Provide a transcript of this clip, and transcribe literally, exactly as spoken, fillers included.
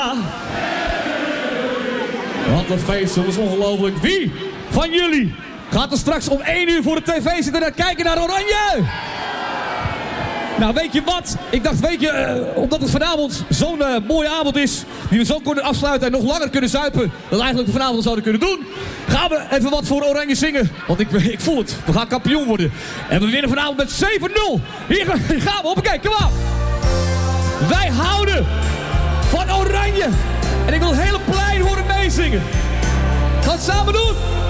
Wat een feest, dat is ongelooflijk. Wie van jullie gaat er straks om één uur voor de tv zitten en kijken naar Oranje? Nou, weet je wat? Ik dacht, weet je, uh, omdat het vanavond zo'n uh, mooie avond is, die we zo kunnen afsluiten en nog langer kunnen zuipen, dat we eigenlijk vanavond al zouden kunnen doen, gaan we even wat voor Oranje zingen. Want ik, ik voel het, we gaan kampioen worden. En we winnen vanavond met zeven nul. Hier gaan we, hoppakee, kom op. Wij houden van Oranje. En ik wil het hele plein horen meezingen. Gaan we het samen doen?